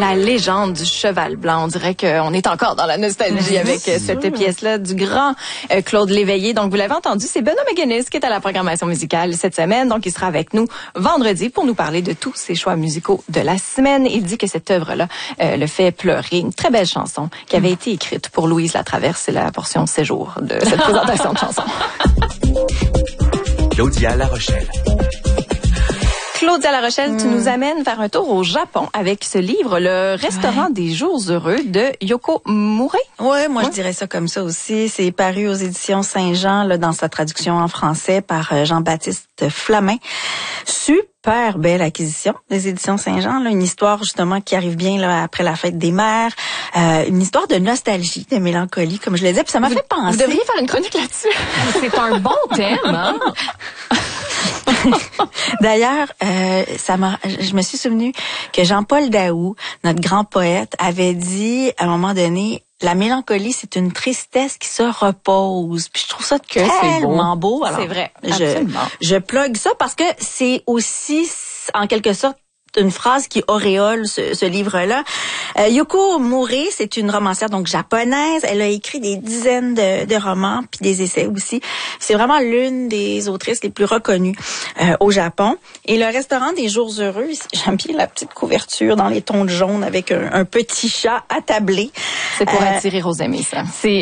La légende du cheval blanc. On dirait qu'on est encore dans la nostalgie avec cette pièce-là du grand Claude Léveillé. Donc, vous l'avez entendu, c'est Benoît McGuinness qui est à la programmation musicale cette semaine. Donc, il sera avec nous vendredi pour nous parler de tous ses choix musicaux de la semaine. Il dit que cette œuvre-là le fait pleurer. Une très belle chanson qui avait été écrite pour Louise Latraverse. C'est la portion séjour de cette présentation de chanson. Claudia La Rochelle. Claudia La Rochelle, tu nous amènes faire un tour au Japon avec ce livre, Le Restaurant des Jours Heureux de Yoko Murray. Ouais, moi je dirais ça comme ça aussi. C'est paru aux éditions Saint-Jean là, dans sa traduction en français par Jean-Baptiste Flamin. Super belle acquisition, les éditions Saint-Jean. Là, une histoire justement qui arrive bien là après la fête des mères, une histoire de nostalgie, de mélancolie, comme je le disais. Puis ça m'a fait penser. Vous devriez faire une chronique là-dessus. C'est un bon thème, hein? D'ailleurs, je me suis souvenu que Jean-Paul Daou, notre grand poète, avait dit à un moment donné, la mélancolie, c'est une tristesse qui se repose. Puis je trouve ça tellement beau. Alors, c'est vrai, absolument. Je plug ça parce que c'est aussi, en quelque sorte, une phrase qui auréole ce livre-là. Yoko Murray, c'est une romancière donc japonaise. Elle a écrit des dizaines de romans puis des essais aussi. C'est vraiment l'une des autrices les plus reconnues au Japon. Et Le Restaurant des Jours Heureux, j'aime bien la petite couverture dans les tons de jaune avec un petit chat attablé. C'est pour attirer aux amis, ça. C'est